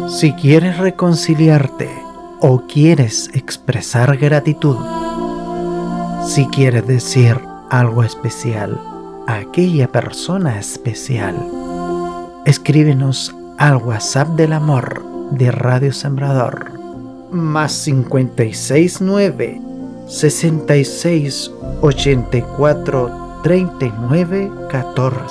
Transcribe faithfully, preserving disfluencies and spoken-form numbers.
Si quieres reconciliarte o quieres expresar gratitud, si quieres decir algo especial a aquella persona especial, escríbenos al WhatsApp del amor de Radio Sembrador, más cincuenta y seis nueve, sesenta y seis, ochenta y cuatro, treinta y nueve, catorce.